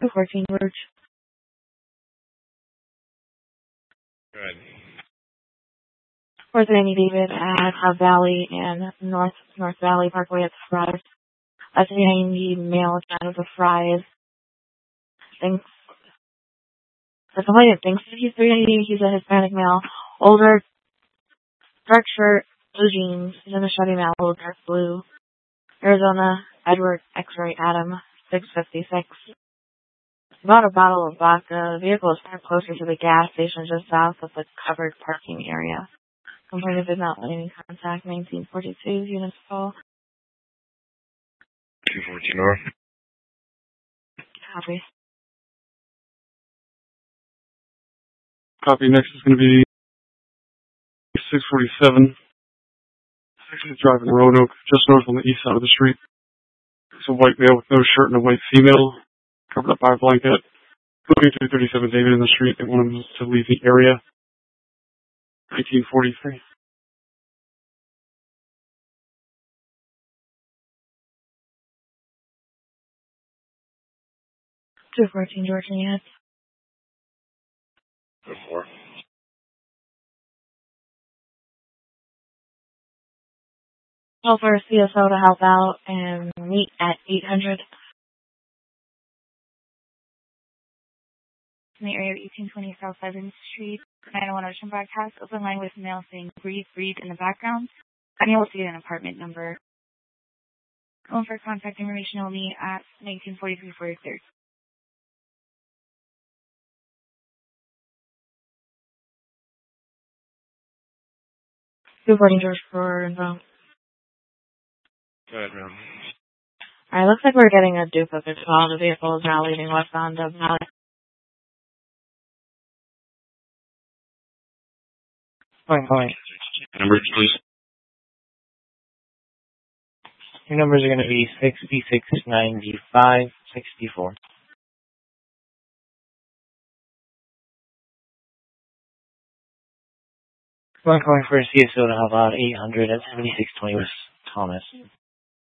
214 George. Good. 430 David at Hub Valley and North Valley Parkway at the Fry's. A 390 male out of the Fry's. Thinks the complainant thinks that he's 390. He's a Hispanic male, older, dark shirt, blue jeans. He's in a Chevy Malibu, dark blue. Arizona Edward X-ray Adam 656. Bought a bottle of vodka. The vehicle is parked closer to the gas station just south of the covered parking area. Complainant did not let any contact. 1942 units call. 214 North. Copy. Copy. Next is going to be 647. Actually driving Roanoke, just north on the east side of the street. It's a white male with no shirt and a white female, covered up by a blanket. Moving to 37 David in the street. They want him to leave the area. 1943. George and Yates. 4. Call for a CSO to help out and meet at 800. In the area of 1820 South 7th Street, 901 Ocean Broadcast, open line with male saying breathe, breathe in the background. Unable to get an apartment number. Phone for contact information only at 1943 43rd. Good morning, George, for info. Go ahead, ma'am. Alright, looks like we're getting a duplicate call. The vehicle is now leaving westbound of Valley. Point. Numbers, please. Your numbers are going to be 669564. Calling for a CSO to help out 800 at 7620 West Thomas.